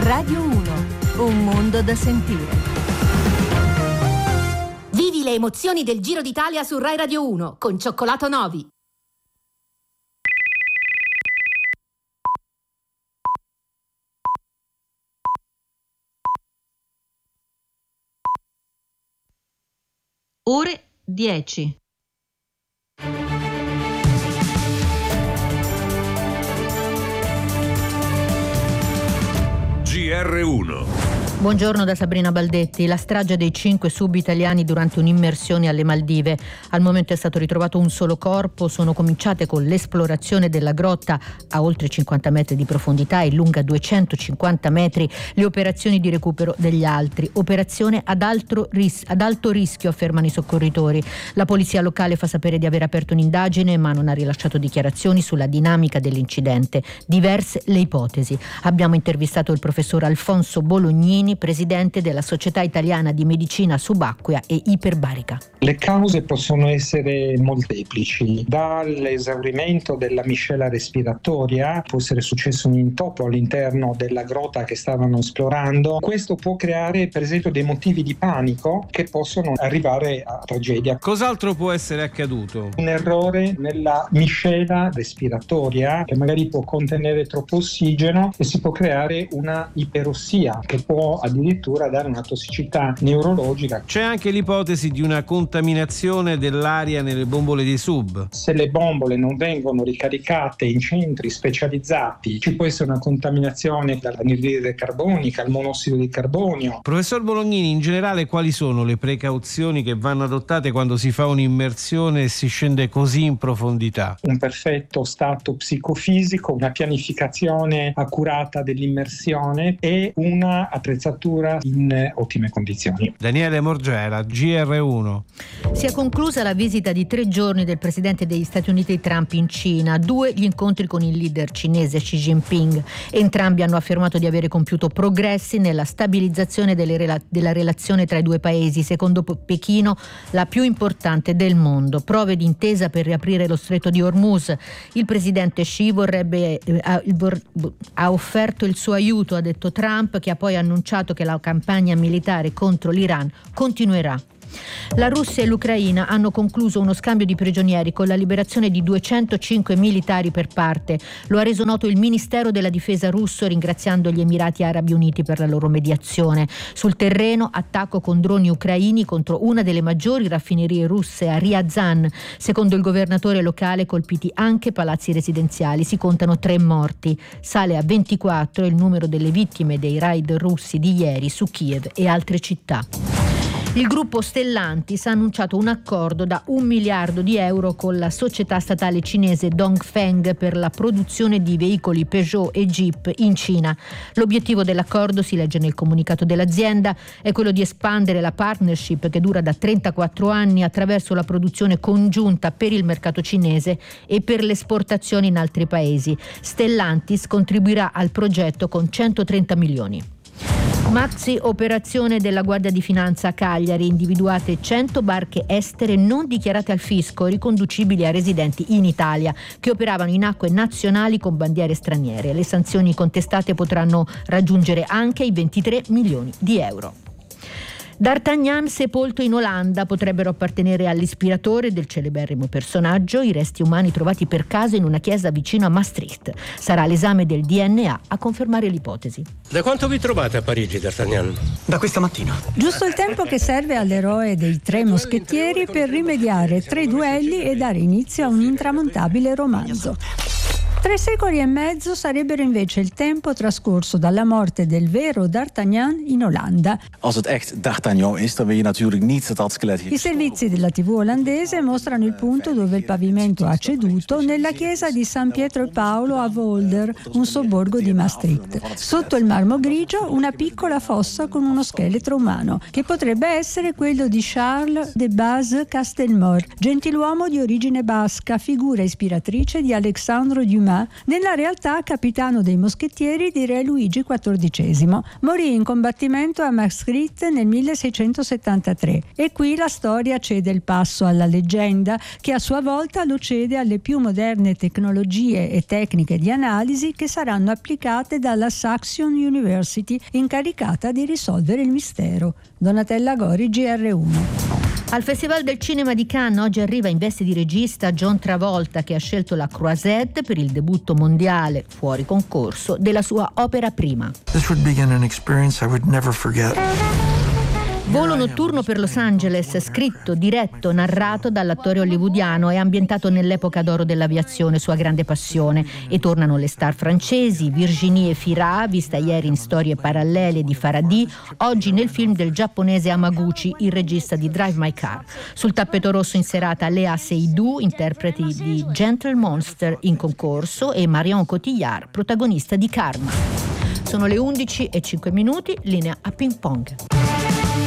Radio 1, un mondo da sentire. Vivi le emozioni del Giro d'Italia su Rai Radio 1 con Cioccolato Novi. Ore 10. GR1. Buongiorno da Sabrina Baldetti. La strage dei 5 sub-italiani durante un'immersione alle Maldive. Al momento è stato ritrovato un solo corpo. Sono cominciate con l'esplorazione della grotta a oltre 50 metri di profondità e lunga 250 metri le operazioni di recupero degli altri. Operazione ad alto rischio, affermano i soccorritori. La polizia locale fa sapere di aver aperto un'indagine, ma non ha rilasciato dichiarazioni sulla dinamica dell'incidente. Diverse le ipotesi. Abbiamo intervistato il professor Alfonso Bolognini, presidente della Società Italiana di Medicina Subacquea e Iperbarica. Le cause possono essere molteplici, dall'esaurimento della miscela respiratoria, può essere successo un intoppo all'interno della grotta che stavano esplorando. Questo può creare per esempio dei motivi di panico che possono arrivare a tragedia. Cos'altro può essere accaduto? Un errore nella miscela respiratoria che magari può contenere troppo ossigeno e si può creare una iperossia che può addirittura dare una tossicità neurologica. C'è anche l'ipotesi di una contaminazione dell'aria nelle bombole dei sub. Se le bombole non vengono ricaricate in centri specializzati, ci può essere una contaminazione dall'anidride carbonica, al monossido di carbonio. Professor Bolognini, in generale quali sono le precauzioni che vanno adottate quando si fa un'immersione e si scende così in profondità? Un perfetto stato psicofisico, una pianificazione accurata dell'immersione e una attrezzatura in ottime condizioni. Daniele Morgera, GR1. Si è conclusa la visita di 3 giorni del presidente degli Stati Uniti Trump in Cina, 2 gli incontri con il leader cinese Xi Jinping. Entrambi hanno affermato di avere compiuto progressi nella stabilizzazione della relazione tra i due paesi, secondo Pechino la più importante del mondo. Prove di intesa per riaprire lo stretto di Hormuz. Il presidente Xi ha offerto il suo aiuto, ha detto Trump, che ha poi annunciato che la campagna militare contro l'Iran continuerà. La Russia e l'Ucraina hanno concluso uno scambio di prigionieri con la liberazione di 205 militari per parte. Lo ha reso noto il Ministero della Difesa russo, ringraziando gli Emirati Arabi Uniti per la loro mediazione. Sul terreno, attacco con droni ucraini contro una delle maggiori raffinerie russe a Ryazan. Secondo il governatore locale, colpiti anche palazzi residenziali. Si contano 3 morti. Sale a 24 il numero delle vittime dei raid russi di ieri su Kiev e altre città. Il gruppo Stellantis ha annunciato un accordo da €1 miliardo con la società statale cinese Dongfeng per la produzione di veicoli Peugeot e Jeep in Cina. L'obiettivo dell'accordo, si legge nel comunicato dell'azienda, è quello di espandere la partnership che dura da 34 anni attraverso la produzione congiunta per il mercato cinese e per l'esportazione in altri paesi. Stellantis contribuirà al progetto con 130 milioni. Maxi operazione della Guardia di Finanza a Cagliari, individuate 100 barche estere non dichiarate al fisco riconducibili a residenti in Italia che operavano in acque nazionali con bandiere straniere. Le sanzioni contestate potranno raggiungere anche i 23 milioni di euro. D'Artagnan sepolto in Olanda, potrebbero appartenere all'ispiratore del celeberrimo personaggio i resti umani trovati per caso in una chiesa vicino a Maastricht. Sarà l'esame del DNA a confermare l'ipotesi. Da quanto vi trovate a Parigi, D'Artagnan? Da questa mattina. Giusto il tempo che serve all'eroe dei 3 moschettieri per rimediare 3 duelli e dare inizio a un intramontabile romanzo. 3 secoli e mezzo sarebbero invece il tempo trascorso dalla morte del vero D'Artagnan in Olanda. Als het echt D'Artagnan is, dan wil je natuurlijk niet dat skelet hier. I servizi della TV olandese mostrano il punto dove il pavimento ha ceduto nella chiesa di San Pietro e Paolo a Volder, un sobborgo di Maastricht. Sotto il marmo grigio una piccola fossa con uno scheletro umano, che potrebbe essere quello di Charles de Baz-Castelmore, gentiluomo di origine basca, figura ispiratrice di Alexandre Dumas, fa, nella realtà capitano dei moschettieri di re Luigi XIV. Morì in combattimento a Maastricht nel 1673 e qui la storia cede il passo alla leggenda, che a sua volta lo cede alle più moderne tecnologie e tecniche di analisi che saranno applicate dalla Saxion University, incaricata di risolvere il mistero. Donatella Gori, GR1. Al Festival del Cinema di Cannes oggi arriva in veste di regista John Travolta, che ha scelto la Croisette per il debutto mondiale, fuori concorso, della sua opera prima. This would begin an experience I would never forget. Volo notturno per Los Angeles, scritto, diretto, narrato dall'attore hollywoodiano, è ambientato nell'epoca d'oro dell'aviazione, sua grande passione, e tornano le star francesi, Virginie Fira, vista ieri in Storie parallele di Faraday, oggi nel film del giapponese Hamaguchi, il regista di Drive My Car. Sul tappeto rosso in serata Léa Seydoux, interpreti di Gentle Monster in concorso, e Marion Cotillard, protagonista di Karma. Sono le 11:05, linea a ping pong.